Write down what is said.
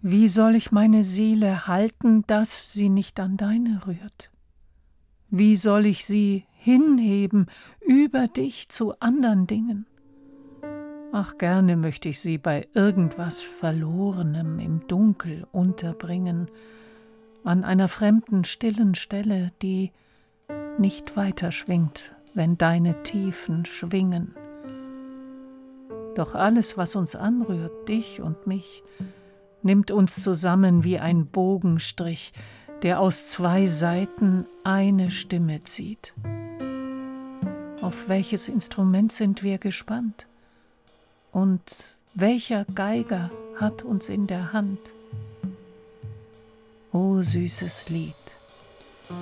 Wie soll ich meine Seele halten, dass sie nicht an deine rührt? Wie soll ich sie hinheben über dich zu andern Dingen? Ach, gerne möchte ich sie bei irgendwas Verlorenem im Dunkel unterbringen, an einer fremden, stillen Stelle, die nicht weiter schwingt, wenn deine Tiefen schwingen. Doch alles, was uns anrührt, dich und mich, nimmt uns zusammen wie ein Bogenstrich, der aus zwei Seiten eine Stimme zieht. Auf welches Instrument sind wir gespannt? Und welcher Geiger hat uns in der Hand? O süßes Lied,